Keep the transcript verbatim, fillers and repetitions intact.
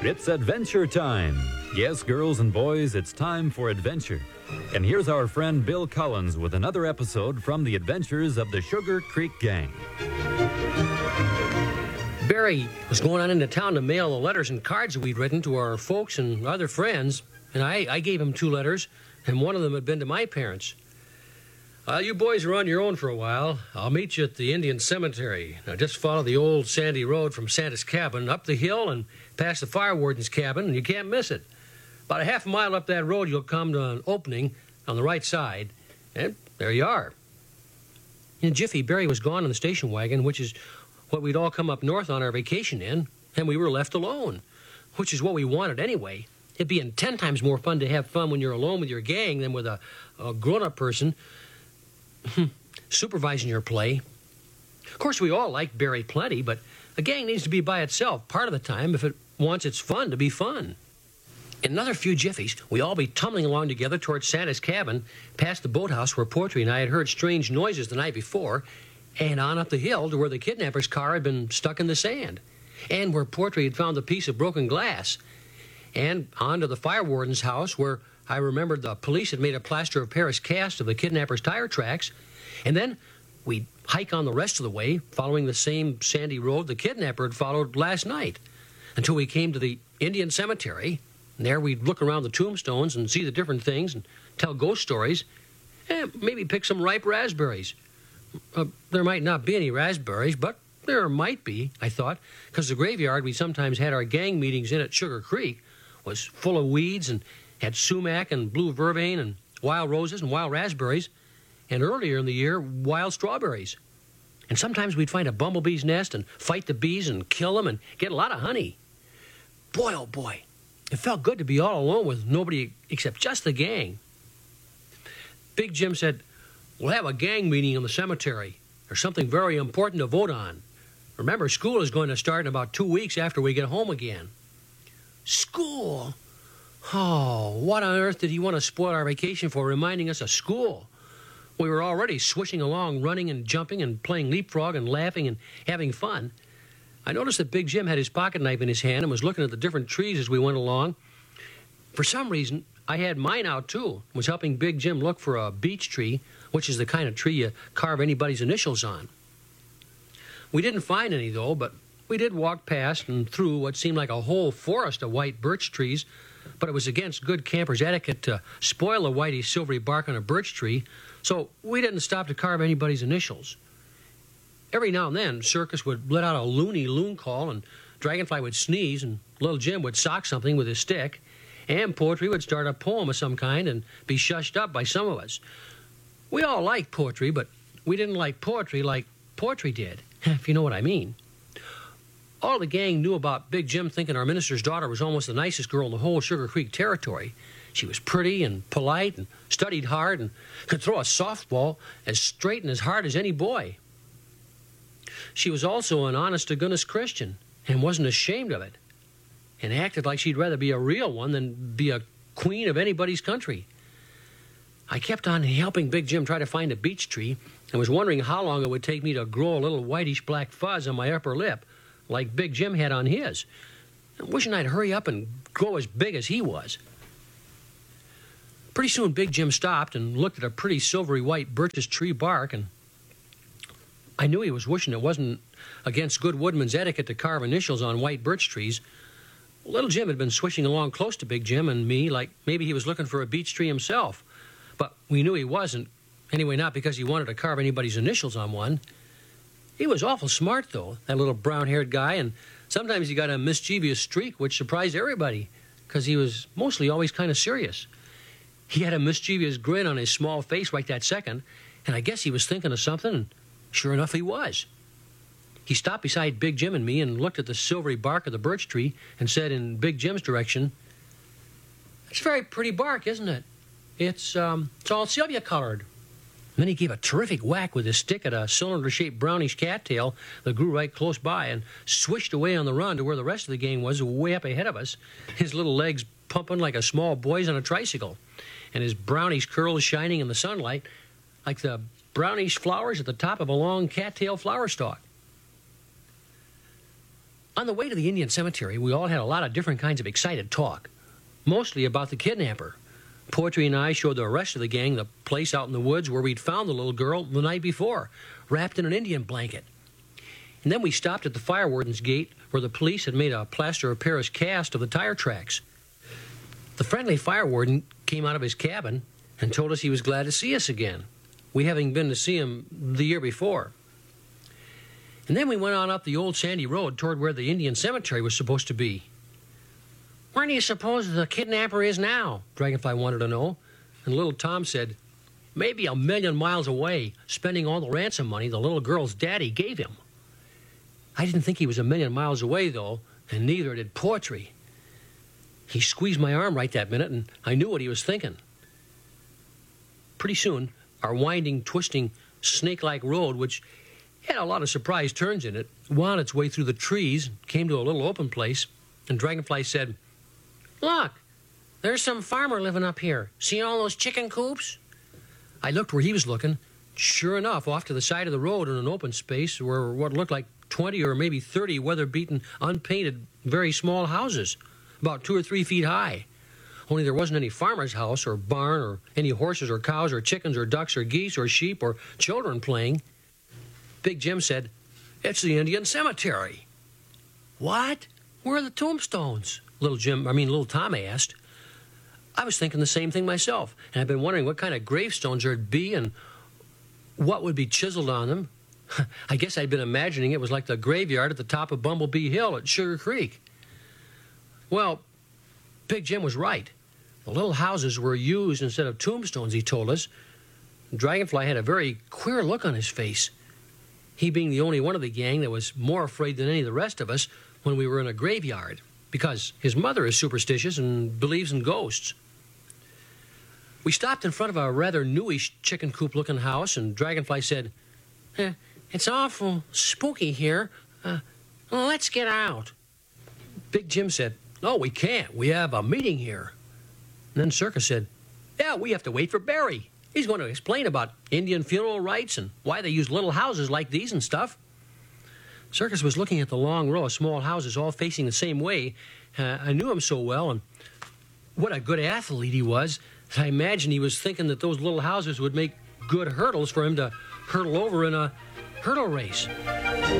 It's adventure time. Yes, girls and boys, it's time for adventure. And here's our friend Bill Collins with another episode from the adventures of the Sugar Creek Gang. Barry was going on into town to mail the letters and cards that we'd written to our folks and other friends, and I, I gave him two letters, and one of them had been to my parents. Uh, you boys are on your own for a while. I'll meet you at the Indian Cemetery. Now, just follow the old sandy road from Santa's cabin up the hill and past the fire warden's cabin, and you can't miss it. About a half a mile up that road, you'll come to an opening on the right side, and there you are. In a jiffy, Barry was gone in the station wagon, which is what we'd all come up north on our vacation in, and we were left alone, which is what we wanted anyway. It'd be ten times more fun to have fun when you're alone with your gang than with a, a grown-up person supervising your play. Of course, we all like Barry plenty, but a gang needs to be by itself part of the time if it wants its fun to be fun. In another few jiffies, we all be tumbling along together towards Santa's cabin, past the boathouse where Portry and I had heard strange noises the night before, and on up the hill to where the kidnapper's car had been stuck in the sand, and where Portry had found a piece of broken glass, and on to the fire warden's house where I remembered the police had made a plaster of Paris cast of the kidnapper's tire tracks, and then we'd hike on the rest of the way, following the same sandy road the kidnapper had followed last night, until we came to the Indian Cemetery. And there we'd look around the tombstones and see the different things and tell ghost stories, and maybe pick some ripe raspberries. Uh, there might not be any raspberries, but there might be, I thought, because the graveyard we sometimes had our gang meetings in at Sugar Creek was full of weeds and had sumac and blue vervain and wild roses and wild raspberries, and earlier in the year, wild strawberries. And sometimes we'd find a bumblebee's nest and fight the bees and kill them and get a lot of honey. Boy, oh boy, it felt good to be all alone with nobody except just the gang. Big Jim said, "We'll have a gang meeting in the cemetery. There's something very important to vote on. Remember, school is going to start in about two weeks after we get home again." School? Oh, what on earth did he want to spoil our vacation for, reminding us of school? We were already swishing along, running and jumping and playing leapfrog and laughing and having fun. I noticed that Big Jim had his pocket knife in his hand and was looking at the different trees as we went along. For some reason, I had mine out too, was helping Big Jim look for a beech tree, which is the kind of tree you carve anybody's initials on. We didn't find any, though, but we did walk past and through what seemed like a whole forest of white birch trees, but it was against good camper's etiquette to spoil the whitey silvery bark on a birch tree, so we didn't stop to carve anybody's initials. Every now and then, Circus would let out a loony loon call, and Dragonfly would sneeze, and Little Jim would sock something with his stick, and Poetry would start a poem of some kind and be shushed up by some of us. We all liked poetry, but we didn't like poetry like Poetry did, if you know what I mean. All the gang knew about Big Jim thinking our minister's daughter was almost the nicest girl in the whole Sugar Creek territory. She was pretty and polite and studied hard and could throw a softball as straight and as hard as any boy. She was also an honest-to-goodness Christian and wasn't ashamed of it, and acted like she'd rather be a real one than be a queen of anybody's country. I kept on helping Big Jim try to find a beech tree and was wondering how long it would take me to grow a little whitish black fuzz on my upper lip, like Big Jim had on his, and wishing I'd hurry up and grow as big as he was. Pretty soon Big Jim stopped and looked at a pretty silvery white birch's tree bark, and I knew he was wishing it wasn't against good woodman's etiquette to carve initials on white birch trees. Little Jim had been swishing along close to Big Jim and me like maybe he was looking for a beech tree himself, but we knew he wasn't, anyway, not because he wanted to carve anybody's initials on one. He was awful smart, though, that little brown-haired guy, and sometimes he got a mischievous streak which surprised everybody, because he was mostly always kind of serious. He had a mischievous grin on his small face right that second, and I guess he was thinking of something, and sure enough, he was. He stopped beside Big Jim and me and looked at the silvery bark of the birch tree and said in Big Jim's direction, "It's very pretty bark, isn't it? It's, um, it's all sylvia-colored." Then he gave a terrific whack with his stick at a cylinder-shaped brownish cattail that grew right close by and swished away on the run to where the rest of the gang was, way up ahead of us, his little legs pumping like a small boy's on a tricycle, and his brownish curls shining in the sunlight like the brownish flowers at the top of a long cattail flower stalk. On the way to the Indian cemetery, we all had a lot of different kinds of excited talk, mostly about the kidnapper. Poetry and I showed the rest of the gang the place out in the woods where we'd found the little girl the night before, wrapped in an Indian blanket. And then we stopped at the fire warden's gate where the police had made a plaster of Paris cast of the tire tracks. The friendly fire warden came out of his cabin and told us he was glad to see us again, we having been to see him the year before. And then we went on up the old sandy road toward where the Indian cemetery was supposed to be. Where do you suppose the kidnapper is now? Dragonfly wanted to know. And little Tom said, maybe a million miles away, spending all the ransom money the little girl's daddy gave him. I didn't think he was a million miles away, though, and neither did Poetry. He squeezed my arm right that minute, and I knew what he was thinking. Pretty soon, our winding, twisting, snake-like road, which had a lot of surprise turns in it, wound its way through the trees, came to a little open place, and Dragonfly said, Look, there's some farmer living up here. See all those chicken coops? I looked where he was looking. Sure enough, off to the side of the road in an open space were what looked like twenty or maybe thirty weather-beaten, unpainted, very small houses, about two or three feet high. Only there wasn't any farmer's house or barn or any horses or cows or chickens or ducks or geese or sheep or children playing. Big Jim said, It's the Indian cemetery. What? Where are the tombstones? Little Jim, I mean, little Tom asked. I was thinking the same thing myself, and I've been wondering what kind of gravestones there'd be and what would be chiseled on them. I guess I'd been imagining it was like the graveyard at the top of Bumblebee Hill at Sugar Creek. Well, Big Jim was right. The little houses were used instead of tombstones, he told us. Dragonfly had a very queer look on his face, he being the only one of the gang that was more afraid than any of the rest of us when we were in a graveyard, because his mother is superstitious and believes in ghosts. We stopped in front of a rather newish chicken coop-looking house, and Dragonfly said, eh, It's awful spooky here. Uh, well, let's get out. Big Jim said, No, we can't. We have a meeting here. And then Circus said, Yeah, we have to wait for Barry. He's going to explain about Indian funeral rites and why they use little houses like these and stuff. Circus was looking at the long row of small houses all facing the same way. Uh, I knew him so well, and what a good athlete he was. I imagined he was thinking that those little houses would make good hurdles for him to hurdle over in a hurdle race.